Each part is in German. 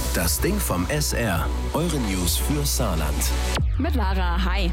Das Ding vom SR. Eure News für Saarland. Mit Lara, hi.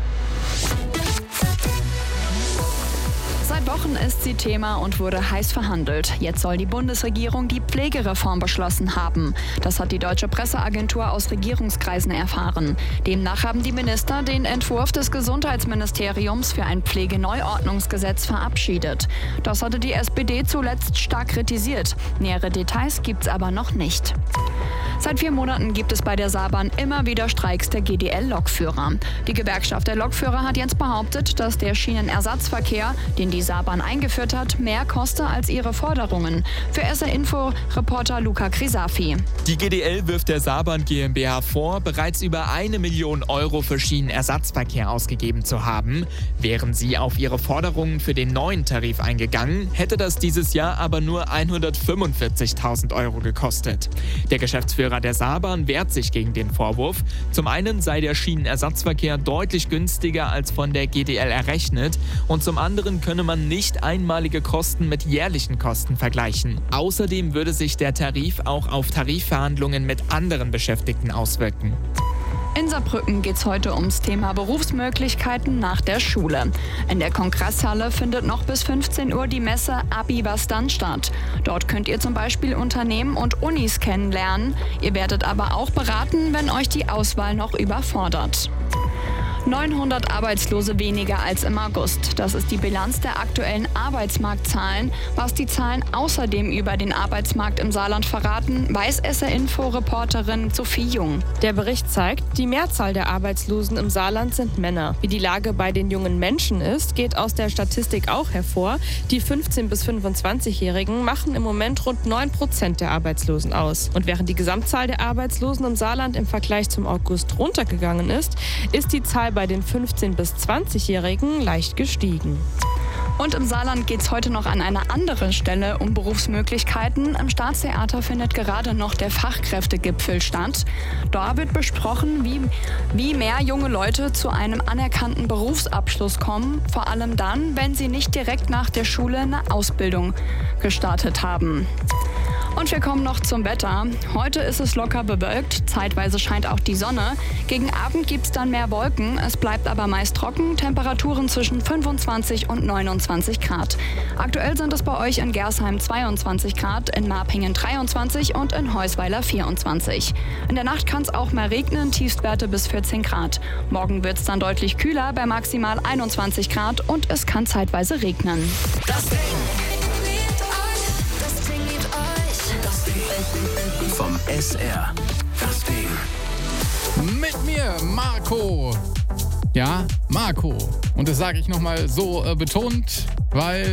Seit Wochen ist sie Thema und wurde heiß verhandelt. Jetzt soll die Bundesregierung die Pflegereform beschlossen haben. Das hat die Deutsche Presseagentur aus Regierungskreisen erfahren. Demnach haben die Minister den Entwurf des Gesundheitsministeriums für ein Pflegeneuordnungsgesetz verabschiedet. Das hatte die SPD zuletzt stark kritisiert. Nähere Details gibt's aber noch nicht. Seit 4 Monaten gibt es bei der Saarbahn immer wieder Streiks der GDL-Lokführer. Die Gewerkschaft der Lokführer hat jetzt behauptet, dass der Schienenersatzverkehr, den die Saarbahn eingeführt hat, mehr koste als ihre Forderungen. Für SR Info Reporter Luca Krisafi. Die GDL wirft der Saarbahn GmbH vor, bereits über 1 Million Euro für Schienenersatzverkehr ausgegeben zu haben. Wären sie auf ihre Forderungen für den neuen Tarif eingegangen, hätte das dieses Jahr aber nur 145.000 Euro gekostet. Der Geschäftsführer der Saarbahn wehrt sich gegen den Vorwurf. Zum einen sei der Schienenersatzverkehr deutlich günstiger als von der GDL errechnet und zum anderen könne man nicht einmalige Kosten mit jährlichen Kosten vergleichen. Außerdem würde sich der Tarif auch auf Tarifverhandlungen mit anderen Beschäftigten auswirken. In Saarbrücken geht es heute ums Thema Berufsmöglichkeiten nach der Schule. In der Kongresshalle findet noch bis 15 Uhr die Messe Abi was dann statt. Dort könnt ihr zum Beispiel Unternehmen und Unis kennenlernen. Ihr werdet aber auch beraten, wenn euch die Auswahl noch überfordert. 900 Arbeitslose weniger als im August. Das ist die Bilanz der aktuellen Arbeitsmarktzahlen. Was die Zahlen außerdem über den Arbeitsmarkt im Saarland verraten, weiß SR-Info-Reporterin Sophie Jung. Der Bericht zeigt, die Mehrzahl der Arbeitslosen im Saarland sind Männer. Wie die Lage bei den jungen Menschen ist, geht aus der Statistik auch hervor. Die 15- bis 25-Jährigen machen im Moment rund 9% der Arbeitslosen aus. Und während die Gesamtzahl der Arbeitslosen im Saarland im Vergleich zum August runtergegangen ist die Zahl bei den 15- bis 20-Jährigen leicht gestiegen. Und im Saarland geht es heute noch an einer anderen Stelle um Berufsmöglichkeiten. Im Staatstheater findet gerade noch der Fachkräftegipfel statt. Da wird besprochen, wie mehr junge Leute zu einem anerkannten Berufsabschluss kommen. Vor allem dann, wenn sie nicht direkt nach der Schule eine Ausbildung gestartet haben. Und wir kommen noch zum Wetter. Heute ist es locker bewölkt, zeitweise scheint auch die Sonne. Gegen Abend gibt es dann mehr Wolken, es bleibt aber meist trocken, Temperaturen zwischen 25 und 29 Grad. Aktuell sind es bei euch in Gersheim 22 Grad, in Marpingen 23 und in Heusweiler 24. In der Nacht kann es auch mal regnen, Tiefstwerte bis 14 Grad. Morgen wird es dann deutlich kühler, bei maximal 21 Grad und es kann zeitweise regnen. Das Ding vom SR. Das Ding. Mit mir, Marco. Ja, Marco. Und das sage ich nochmal so betont, weil